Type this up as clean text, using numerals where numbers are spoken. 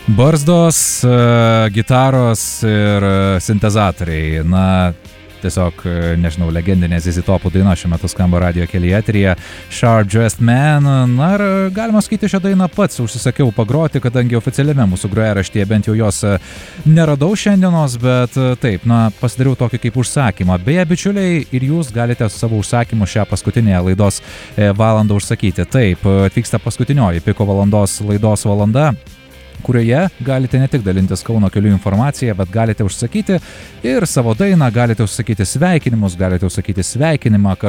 Barzdos, gitaros ir sintezatoriai. Na, tiesiog, nežinau, legendinė ZZ Topų daina šiuo metu skamba radijo kelyje eteryje. Sharp Dressed Man. Na ir galima sakyti, šią dainą pats užsisakiau pagroti, kadangi oficialiame mūsų grojaraštyje bent jau jos neradau šiandienos, bet taip, na, pasidariau tokį kaip užsakymą. Beje, bičiuliai, ir jūs galite savo užsakymu šią paskutinę laidos valandą užsakyti. Taip, atvyksta paskutinioji Piko valandos laidos valanda, kurioje galite ne tik dalintis Kauno kelių informaciją, bet galite užsakyti ir savo dainą, galite užsakyti sveikinimus, galite užsakyti sveikinimą